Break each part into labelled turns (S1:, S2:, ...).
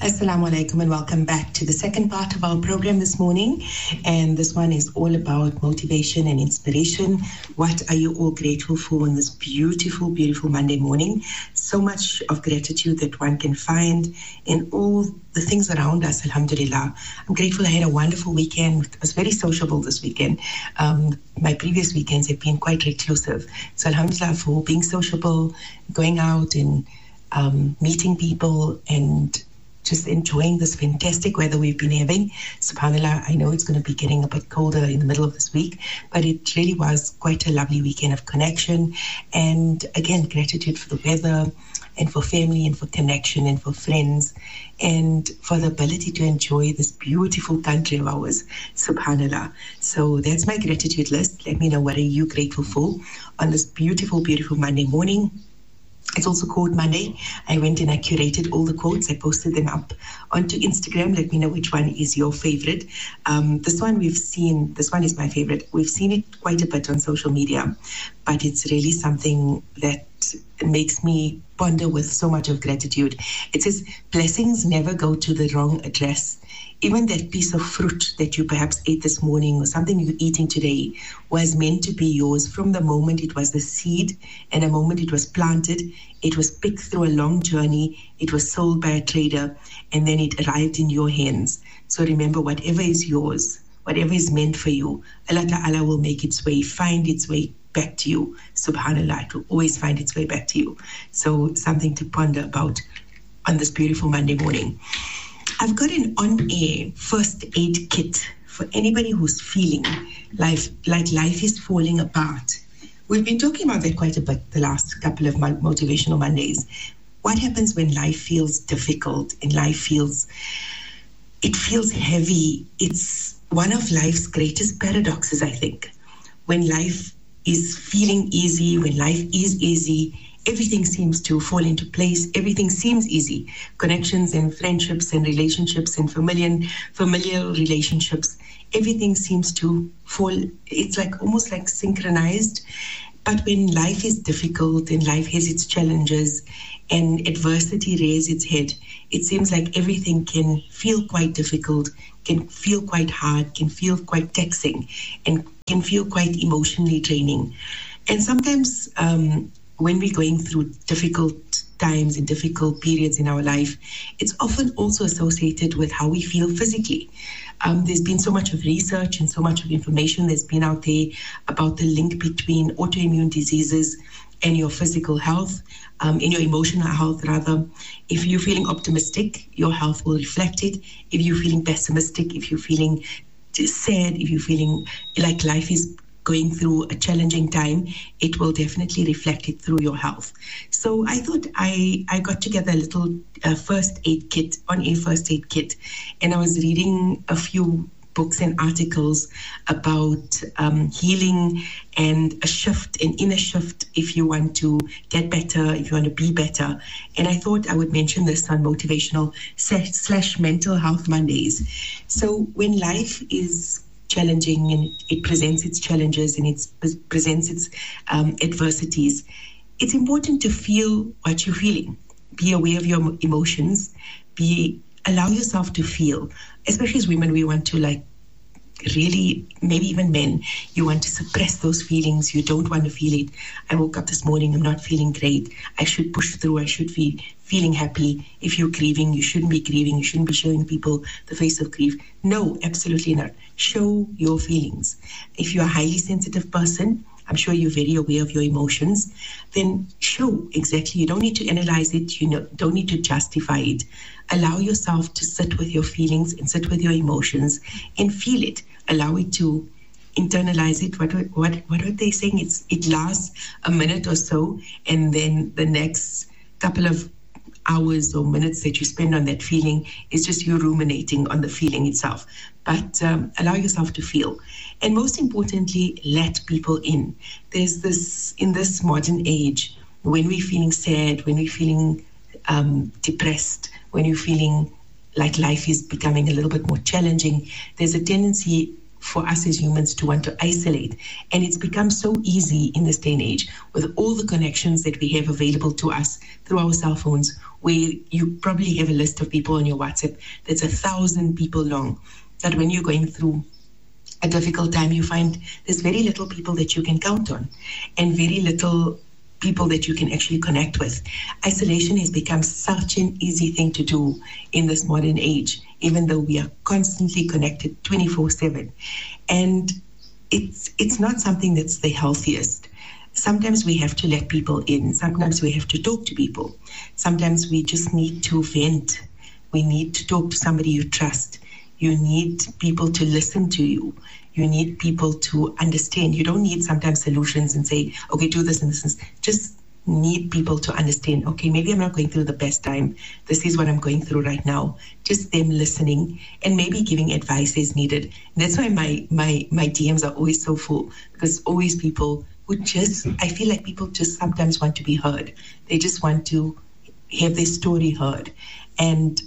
S1: Assalamu alaikum and welcome back to the second part of our program this morning. And this one is all about motivation and inspiration. What are you all grateful for on this beautiful, beautiful Monday morning? So much of gratitude that one can find in all the things around us, alhamdulillah. I'm grateful I had a wonderful weekend. It was very sociable this weekend. My previous weekends have been quite reclusive. So alhamdulillah for being sociable, going out and meeting people and just enjoying this fantastic weather we've been having. SubhanAllah, I know it's going to be getting a bit colder in the middle of this week, but it really was quite a lovely weekend of connection. And again, gratitude for the weather and for family and for connection and for friends and for the ability to enjoy this beautiful country of ours, SubhanAllah. So that's my gratitude list. Let me know what are you grateful for on this beautiful, beautiful Monday morning. It's also Quote Monday. I went and I curated all the quotes. I posted them up onto Instagram. Let me know which one is your favorite. This one is my favorite. We've seen it quite a bit on social media, but it's really something that makes me ponder with so much of gratitude. It says, blessings never go to the wrong address. Even that piece of fruit that you perhaps ate this morning or something you're eating today was meant to be yours from the moment it was the seed and the moment it was planted. It was picked through a long journey. It was sold by a trader and then it arrived in your hands. So remember, whatever is yours, whatever is meant for you, Allah Ta'ala will make its way, find its way back to you. SubhanAllah, it will always find its way back to you. So something to ponder about on this beautiful Monday morning. I've got an on-air first aid kit for anybody who's feeling like life is falling apart. We've been talking about that quite a bit the last couple of Motivational Mondays. What happens when life feels difficult and life feels heavy? It's one of life's greatest paradoxes, I think. When life is feeling easy, when life is easy, everything seems to fall into place. Everything seems easy. Connections and friendships and relationships and familial relationships, everything seems to fall. It's like almost like synchronized. But when life is difficult and life has its challenges and adversity rears its head, it seems like everything can feel quite difficult, can feel quite hard, can feel quite taxing, and can feel quite emotionally draining. And sometimes when we're going through difficult times and difficult periods in our life, it's often also associated with how we feel physically. There's been so much of research and so much of information that's been out there about the link between autoimmune diseases and your physical health, and your emotional health rather. If you're feeling optimistic, your health will reflect it. If you're feeling pessimistic, if you're feeling sad, if you're feeling like life is going through a challenging time, it will definitely reflect it through your health. So I thought I got together a little first aid kit, on-air first aid kit, and I was reading a few books and articles about healing and a shift, an inner shift, if you want to get better, if you want to be better. And I thought I would mention this on Motivational / Mental Health Mondays. So when life is challenging and it presents its challenges and it presents its adversities, it's important to feel what you're feeling. Be aware of your emotions. Allow yourself to feel. Especially as women, we want to really, maybe even men, you want to suppress those feelings. You don't want to feel it. I woke up this morning, I'm not feeling great. I should push through. I should be feeling happy. If you're grieving, you shouldn't be grieving. You shouldn't be showing people the face of grief. No, absolutely not. Show your feelings. If you're a highly sensitive person, I'm sure you're very aware of your emotions, then show exactly. You don't need to analyze it. You don't need to justify it. Allow yourself to sit with your feelings and sit with your emotions and feel it. Allow it to internalize it. What are they saying? It lasts a minute or so, and then the next couple of hours or minutes that you spend on that feeling is just you ruminating on the feeling itself. But allow yourself to feel. And most importantly, let people in. There's this, in this modern age, when we're feeling sad, when we're feeling depressed, when you're feeling like life is becoming a little bit more challenging, there's a tendency for us as humans to want to isolate. And it's become so easy in this day and age with all the connections that we have available to us through our cell phones, where you probably have a list of people on your WhatsApp that's 1,000 people long, that when you're going through a difficult time, you find there's very little people that you can count on and very little people that you can actually connect with. Isolation has become such an easy thing to do in this modern age, even though we are constantly connected 24/7. And it's not something that's the healthiest. Sometimes we have to let people in. Sometimes we have to talk to people. Sometimes we just need to vent. We need to talk to somebody you trust. You need people to listen to you. You need people to understand. You don't need sometimes solutions and say, okay, do this and this. Just need people to understand, okay, maybe I'm not going through the best time. This is what I'm going through right now. Just them listening and maybe giving advice as needed. And that's why my DMs are always so full, because always people who just, I feel like people just sometimes want to be heard. They just want to have their story heard. And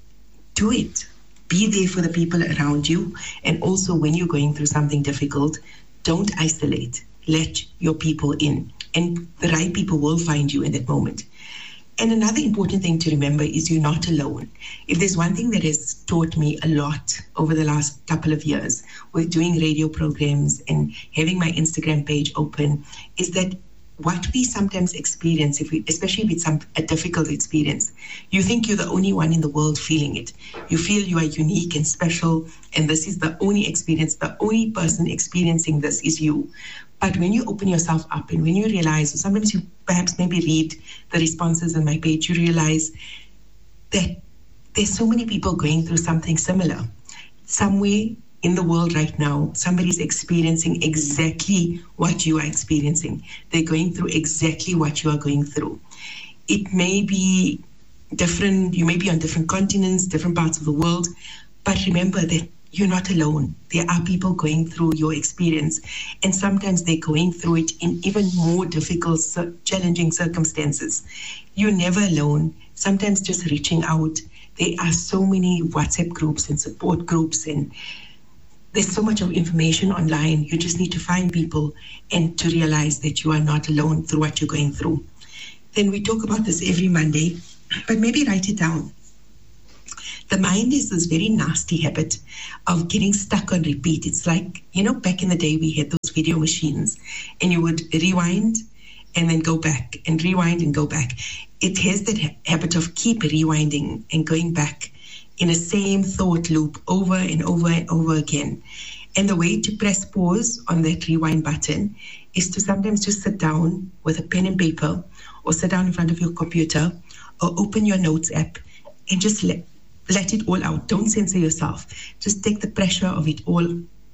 S1: do it. Be there for the people around you. And also when you're going through something difficult, don't isolate. Let your people in. And the right people will find you in that moment. And another important thing to remember is you're not alone. If there's one thing that has taught me a lot over the last couple of years with doing radio programs and having my Instagram page open, is that what we sometimes experience, especially with a difficult experience, you think you're the only one in the world feeling it. You feel you are unique and special, and this is the only experience, the only person experiencing this is you. But when you open yourself up and when you realize, or sometimes you perhaps maybe read the responses on my page, you realize that there's so many people going through something similar. Somewhere in the world right now, somebody's experiencing exactly what you are experiencing. They're going through exactly what you are going through. It may be different, you may be on different continents, different parts of the world, but remember that you're not alone. There are people going through your experience, and sometimes they're going through it in even more difficult, challenging circumstances. You're never alone. Sometimes just reaching out. There are so many WhatsApp groups and support groups, and there's so much of information online. You just need to find people and to realize that you are not alone through what you're going through. Then we talk about this every Monday, but maybe write it down. The mind is this very nasty habit of getting stuck on repeat. It's like, back in the day we had those video machines and you would rewind and then go back and rewind and go back. It has that habit of keep rewinding and going back in a same thought loop over and over and over again. And the way to press pause on that rewind button is to sometimes just sit down with a pen and paper, or sit down in front of your computer, or open your notes app and just let it all out. Don't censor yourself. Just take the pressure of it all.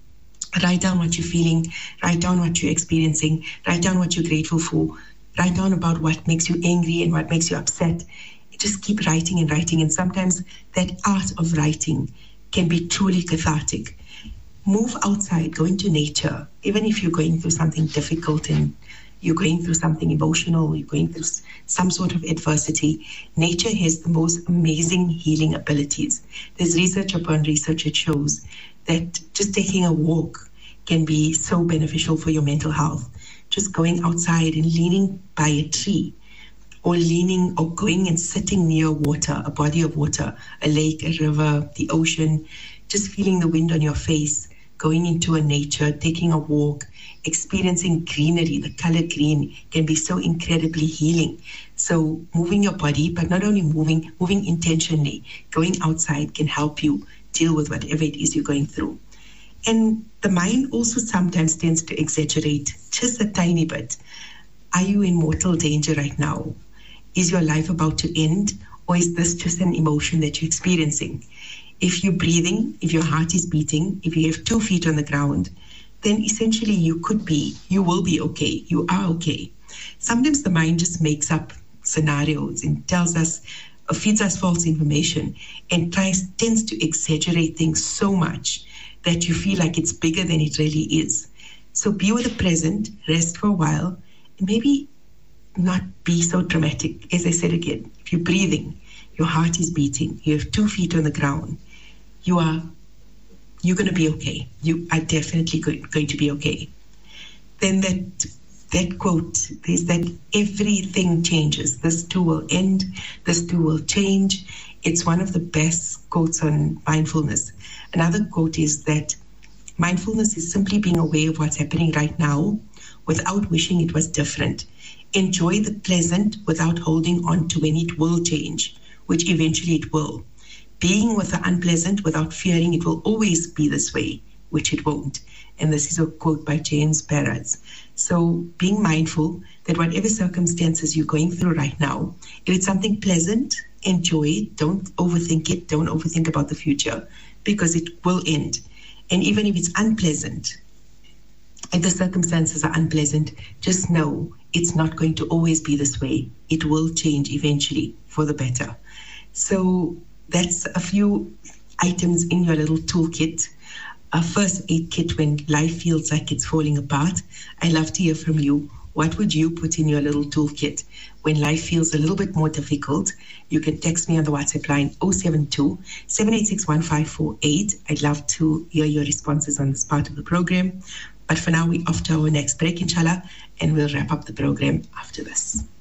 S1: Write down what you're feeling. Write down what you're experiencing. Write down what you're grateful for. Write down about what makes you angry and what makes you upset. Just keep writing and writing. And sometimes that art of writing can be truly cathartic. Move outside, go into nature. Even if you're going through something difficult and you're going through something emotional, you're going through some sort of adversity, nature has the most amazing healing abilities. There's research upon research that shows that just taking a walk can be so beneficial for your mental health. Just going outside and leaning by a tree, or leaning or going and sitting near water, a body of water, a lake, a river, the ocean, just feeling the wind on your face, going into a nature, taking a walk, experiencing greenery, the color green can be so incredibly healing. So moving your body, but not only moving intentionally, going outside can help you deal with whatever it is you're going through. And the mind also sometimes tends to exaggerate just a tiny bit. Are you in mortal danger right now? Is your life about to end? Or is this just an emotion that you're experiencing? If you're breathing, if your heart is beating, if you have 2 feet on the ground, then essentially you will be okay. You are okay. Sometimes the mind just makes up scenarios and tells us, feeds us false information and tends to exaggerate things so much that you feel like it's bigger than it really is. So be with the present, rest for a while, and maybe not be so dramatic. As I said again, if you're breathing, your heart is beating, you have 2 feet on the ground, you are you're going to be okay. You are definitely going to be okay. Then that quote is that everything changes. This too will end. This too will change. It's one of the best quotes on mindfulness. Another quote is that mindfulness is simply being aware of what's happening right now without wishing it was different. Enjoy the pleasant without holding on to when it will change, which eventually it will. Being with the unpleasant without fearing it will always be this way, which it won't. And this is a quote by James Barratz. So being mindful that whatever circumstances you're going through right now, if it's something pleasant, enjoy it. Don't overthink it. Don't overthink about the future, because it will end. And even if it's unpleasant, if the circumstances are unpleasant, just know it's not going to always be this way. It will change eventually for the better. So that's a few items in your little toolkit. A first aid kit when life feels like it's falling apart. I'd love to hear from you. What would you put in your little toolkit when life feels a little bit more difficult? You can text me on the WhatsApp line 072-786-1548. I'd love to hear your responses on this part of the program. But for now, we're off to our next break, inshallah, and we'll wrap up the program after this.